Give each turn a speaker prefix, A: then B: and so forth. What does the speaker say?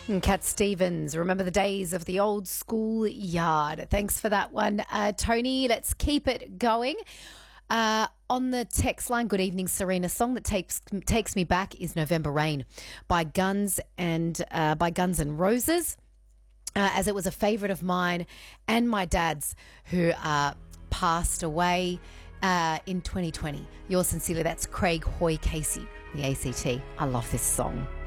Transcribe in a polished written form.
A: Cat Stevens, remember the days of the old school yard. Thanks for that one, Tony. Let's keep it going. On the text line, good evening, Serena. Song that takes me back is November Rain by Guns and Roses, as it was a favourite of mine and my dad's, who passed away in 2020. Yours sincerely, that's Craig Hoy Casey, the ACT. I love this song.